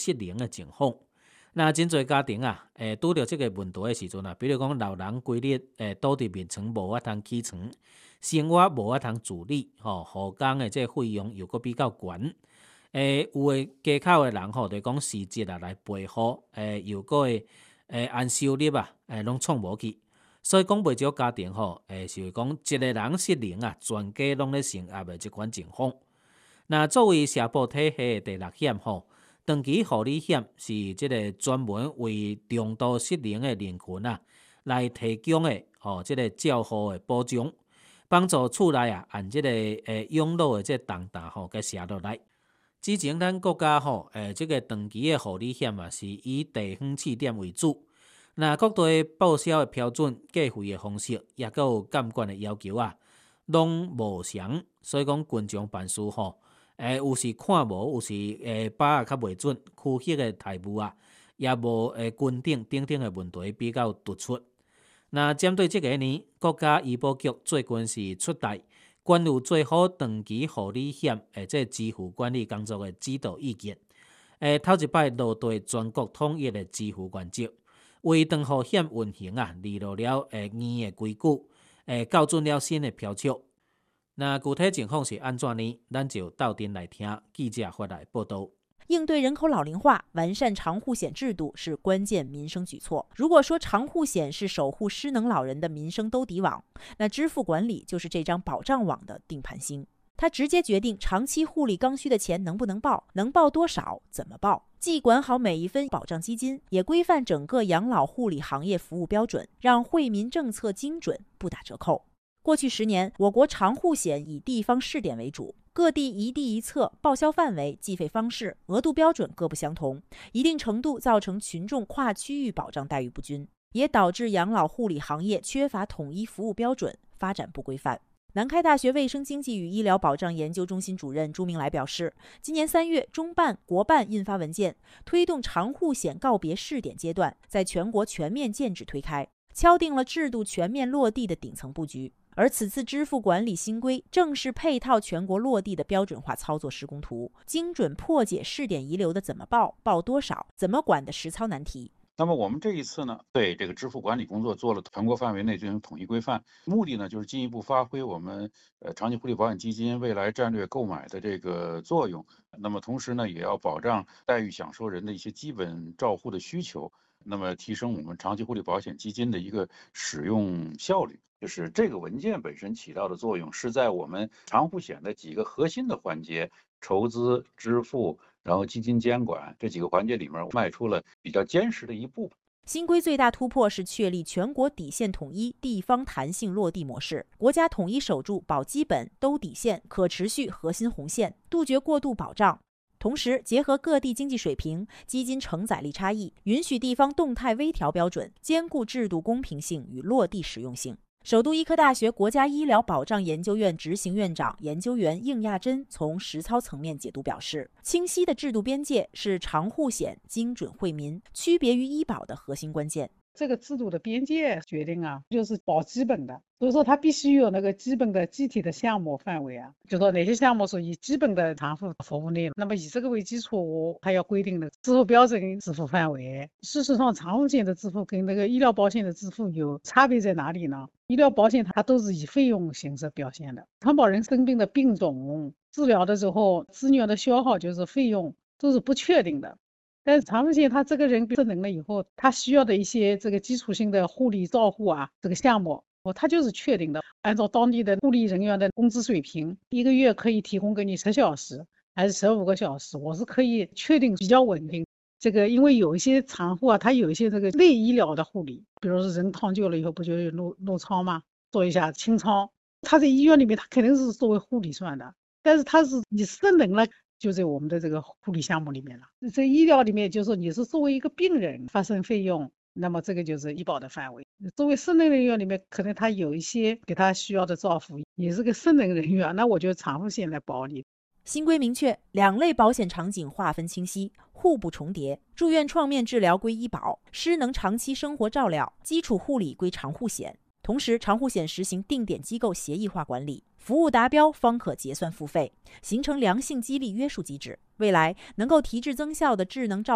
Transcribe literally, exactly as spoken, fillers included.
失能的情况。那真侪家庭啊，诶，拄到这个问题的时阵啊，比如讲老人规日诶倒伫眠床无法通起床，生活无法通自理，吼、哦，护工的这费用又搁比较悬。诶，有诶家口的人吼，就讲辞职啊来陪护，诶，又搁会诶按收入啊，诶，拢创无去。所以讲，袂少家庭吼，诶，是讲一个人失能啊，全家拢咧承压的即款情况。那作为社保体系的第六险吼，长期护理险是即个专门为重度失能的人群啊来提供的吼，即个照护的保障，帮助厝内啊按即个诶养老的即重担吼，甲卸落来。之前咱国家吼，诶，即个长期的护理险啊，是以地方试点为主。那各地报销的标准、计费的方式，也佮有监管的要求啊，拢无相。所以讲，群众办事吼，诶，有时看无，有时诶把握较袂准，区域的台务啊，也无诶均等等等的问题比较突出。那针对这个呢，国家医保局最近是出台关于最好长期护理险诶，即支付管理工作的指导意见。诶，头一摆落地全国统一的支付原则。为长护险运行啊，立落了诶严的规矩，诶校准了新的标尺。那具体情况是安怎呢？咱就斗阵来听记者发来报道。 应对人口老龄化，完善长护险制度是关键民生举措。如果说长护险是守护失能老人的民生兜底网，那支付管理就是这张保障网的定盘星。它直接决定长期护理刚需的钱能不能报，能报多少，怎么报，既管好每一分保障基金，也规范整个养老护理行业服务标准，让惠民政策精准，不打折扣。过去十年，我国长护险以地方试点为主，各地一地一策，报销范围、计费方式、额度标准各不相同，一定程度造成群众跨区域保障待遇不均，也导致养老护理行业缺乏统一服务标准，发展不规范。南开大学卫生经济与医疗保障研究中心主任朱明来表示，今年三月，中办、国办印发文件，推动长护险告别试点阶段，在全国全面建制推开，敲定了制度全面落地的顶层布局。而此次支付管理新规，正是配套全国落地的标准化操作施工图，精准破解试点遗留的怎么报、报多少、怎么管的实操难题。 那么我们这一次呢，对这个支付管理工作做了全国范围内进行统一规范，目的呢就是进一步发挥我们呃长期护理保险基金未来战略购买的这个作用。那么同时呢，也要保障待遇享受人的一些基本照护的需求，那么提升我们长期护理保险基金的一个使用效率。就是这个文件本身起到的作用，是在我们长护险的几个核心的环节，筹资、支付，然后基金监管这几个环节里面迈出了比较坚实的一步。 新规最大突破是确立全国底线统一、地方弹性落地模式，国家统一守住保基本、兜底线、可持续核心红线，杜绝过度保障。同时，结合各地经济水平、基金承载力差异，允许地方动态微调标准，兼顾制度公平性与落地实用性。首都医科大学国家医疗保障研究院执行院长、研究员应亚珍从实操层面解读表示，清晰的制度边界是长护险精准惠民、区别于医保的核心关键。 这个制度的边界决定啊，就是保基本的，所以说它必须有那个基本的具体的项目范围啊，就说哪些项目属于基本的长护服务内容，那么以这个为基础，它要规定的支付标准、支付范围。事实上，长护险的支付跟那个医疗保险的支付有差别在哪里呢？医疗保险它都是以费用形式表现的，承保人生病的病种、治疗的时候资源的消耗就是费用都是不确定的。但是长护险他这个人失能了以后，他需要的一些这个基础性的护理照护啊，这个项目他就是确定的，按照当地的护理人员的工资水平，一个月可以提供给你十小时还是十五个小时，我是可以确定比较稳定。这个因为有一些长护啊，它有一些这个类医疗的护理，比如说人抢救了以后不就有怒怒疮吗？做一下清创，他在医院里面他肯定是作为护理算的，但是他是你失能了。就在我们的这个护理项目里面了，在医疗里面就是说你是作为一个病人发生费用，那么这个就是医保的范围。作为失能人员里面，可能他有一些给他需要的照护，也是个失能人员，那我就长护险来保你。 新规明确，两类保险场景划分清晰，互不重叠。住院创面治疗归医保，失能长期生活照料、基础护理归长护险。同时，长护险实行定点机构协议化管理，服务达标方可结算付费，形成良性激励约束机制。未来能够提质增效的智能照